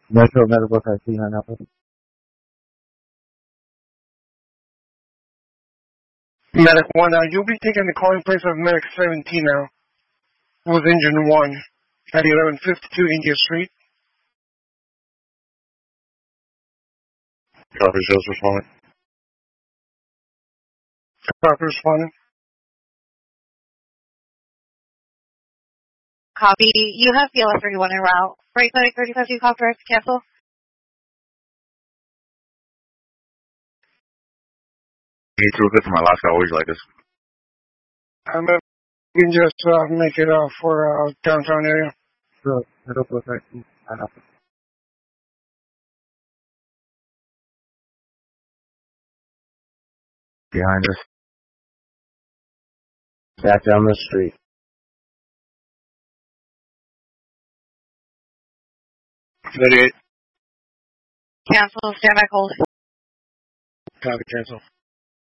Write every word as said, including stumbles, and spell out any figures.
Metro Medical Taxi, Indianapolis. Medic one, uh, you'll be taking the calling place of Medic seventeen now, with engine one, at eleven fifty-two India Street. Copy, just responding. Copy, responding. Copy. You have B L S thirty-one en route. Right Medic thirty-five, do you call correct? Cancel. Hey, real quick for my last call, always like this. Um, you can just uh, make it uh, for uh, downtown area. Sure, Medical Taxi, Indianapolis. Behind us. Back down the street. thirty-eight. Cancel. Stand by, hold. Copy, cancel.